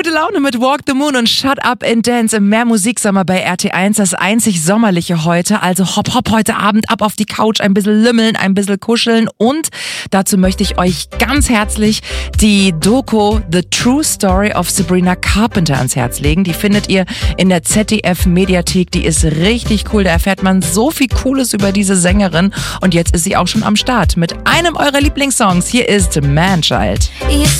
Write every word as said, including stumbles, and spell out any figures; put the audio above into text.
gute Laune mit Walk the Moon und Shut Up and Dance im Mehr Musiksommer bei R T eins. Das einzig Sommerliche heute. Also hopp, hopp, heute Abend ab auf die Couch, ein bisschen lümmeln, ein bisschen kuscheln. Und dazu möchte ich euch ganz herzlich die Doku The True Story of Sabrina Carpenter ans Herz legen. Die findet ihr in der Z D F-Mediathek. Die ist richtig cool. Da erfährt man so viel Cooles über diese Sängerin. Und jetzt ist sie auch schon am Start mit einem eurer Lieblingssongs. Hier ist Man Child.